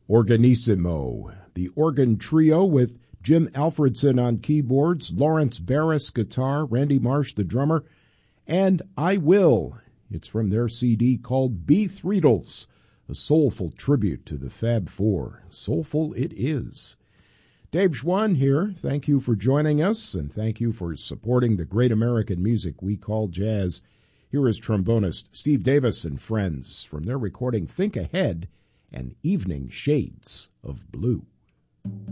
Organissimo, the organ trio with Jim Alfredson on keyboards, Lawrence Barris guitar, Randy Marsh the drummer, and I Will. It's from their CD called Beathreedles, a soulful tribute to the Fab Four. Soulful it is. Dave Schwann here. Thank you for joining us, and thank you for supporting the great American music we call jazz. Here is trombonist Steve Davis and friends from their recording Think Ahead and Evening Shades of Blue.